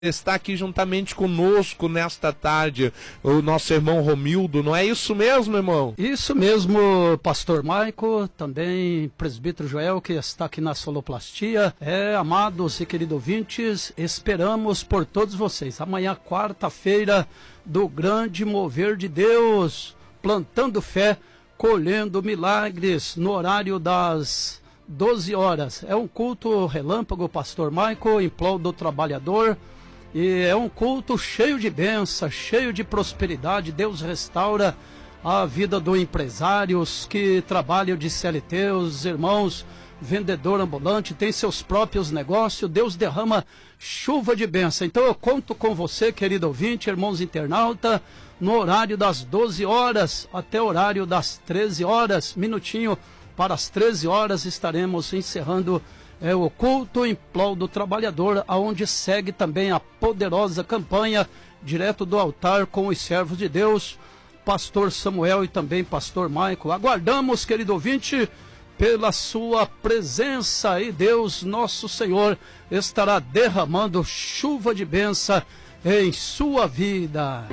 está aqui juntamente conosco nesta tarde, o nosso irmão Romildo, não é isso mesmo, irmão? Isso mesmo, pastor Maico, também presbítero Joel, que está aqui na soloplastia. Amados e queridos ouvintes, esperamos por todos vocês. Amanhã, quarta-feira, do grande mover de Deus, plantando fé, colhendo milagres, no horário das 12 horas. É um culto relâmpago, pastor Maico, em prol do trabalhador. E é um culto cheio de bênção, cheio de prosperidade. Deus restaura a vida dos empresários que trabalham de CLT, os irmãos vendedor ambulante, tem seus próprios negócios. Deus derrama chuva de bênção. Então eu conto com você, querido ouvinte, irmãos internauta, no horário das 12 horas até o horário das 13 horas, minutinho para as 13 horas, estaremos encerrando o culto em prol do trabalhador, aonde segue também a poderosa campanha direto do altar com os servos de Deus, pastor Samuel e também pastor Maico. Aguardamos, querido ouvinte, pela sua presença, e Deus nosso Senhor estará derramando chuva de bênção em sua vida.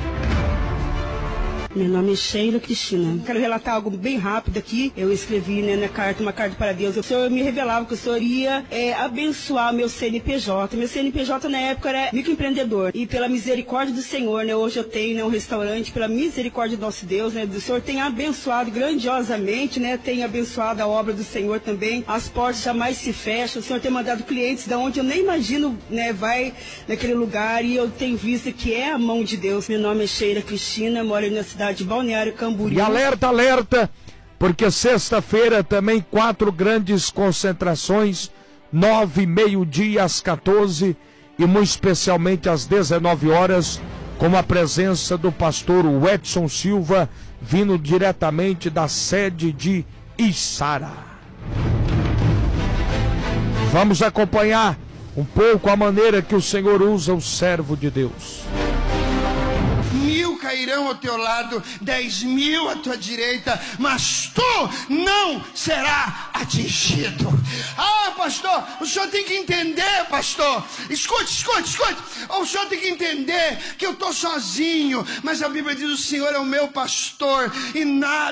Meu nome é Sheila Cristina. Quero relatar algo bem rápido aqui. Eu escrevi uma carta para Deus. O Senhor me revelava que o Senhor ia abençoar meu CNPJ. Meu CNPJ na época era microempreendedor. E pela misericórdia do Senhor, hoje eu tenho um restaurante, pela misericórdia do nosso Deus, o Senhor tem abençoado grandiosamente, tem abençoado a obra do Senhor também. As portas jamais se fecham. O Senhor tem mandado clientes da onde eu nem imagino, vai naquele lugar, e eu tenho visto que é a mão de Deus. Meu nome é Sheila Cristina, moro na cidade de Balneário Camboriú. E alerta, porque sexta-feira também 4 grandes concentrações, 9, meio-dia às 14 e muito especialmente às 19 horas, com a presença do pastor Edson Silva, vindo diretamente da sede de Içara. Vamos acompanhar um pouco a maneira que o Senhor usa o servo de Deus. 1000 cairão ao teu lado, 10.000 à tua direita, mas tu não será atingido. Ah, pastor, o senhor tem que entender, pastor. Escute. O senhor tem que entender que eu estou sozinho, mas a Bíblia diz: o Senhor é o meu pastor e nada